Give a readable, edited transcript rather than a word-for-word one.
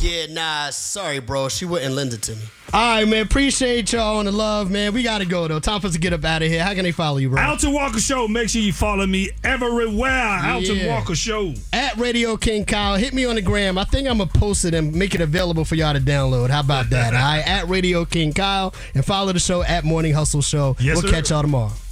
Yeah, nah, sorry, bro. She wouldn't lend it to me. All right, man. Appreciate y'all on the love, man. We got to go, though. Time for us to get up out of here. How can they follow you, bro? Alton Walker Show. Make sure you follow me everywhere. Alton Walker Show. At Radio King Kyle. Hit me on the gram. I think I'm going to post it and make it available for y'all to download. How about that? All right, at Radio King Kyle. And follow the show at Morning Hustle Show. Yes, we'll sir. catch y'all tomorrow.